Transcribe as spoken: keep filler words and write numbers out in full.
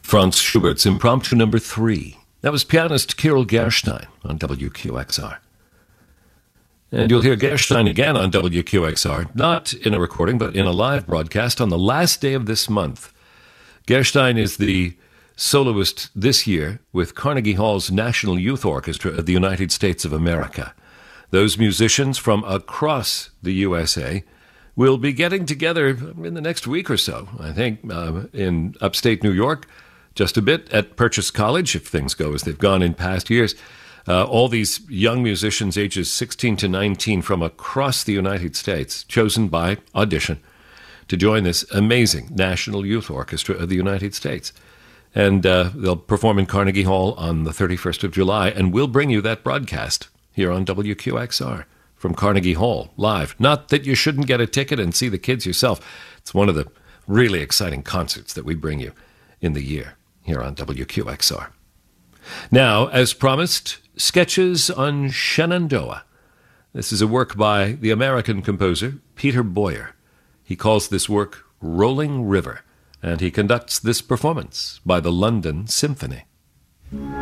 Franz Schubert's Impromptu Number Three. That was pianist Kirill Gerstein on W Q X R. And you'll hear Gerstein again on W Q X R, not in a recording, but in a live broadcast on the last day of this month. Gerstein is the soloist this year with Carnegie Hall's National Youth Orchestra of the United States of America. Those musicians from across the U S A will be getting together in the next week or so, I think, uh, in upstate New York, just a bit at Purchase College, if things go as they've gone in past years. Uh, all these young musicians, ages sixteen to nineteen, from across the United States, chosen by audition to join this amazing National Youth Orchestra of the United States. And uh, they'll perform in Carnegie Hall on the thirty-first of July, and we'll bring you that broadcast here on W Q X R from Carnegie Hall, live. Not that you shouldn't get a ticket and see the kids yourself. It's one of the really exciting concerts that we bring you in the year here on W Q X R. Now, as promised, Sketches on Shenandoah. This is a work by the American composer Peter Boyer. He calls this work Rolling River, and he conducts this performance by the London Symphony.